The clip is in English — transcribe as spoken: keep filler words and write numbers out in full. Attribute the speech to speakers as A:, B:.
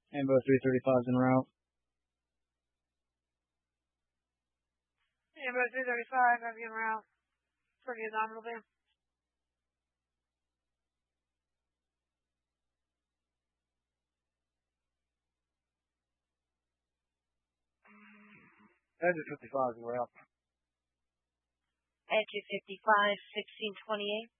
A: Ambo three thirty-five is en route.
B: Ambo three thirty-five, I'll be en route for the abdominal band.
A: Edge fifty-five is en route.
C: Edge fifty-five, sixteen twenty-eight.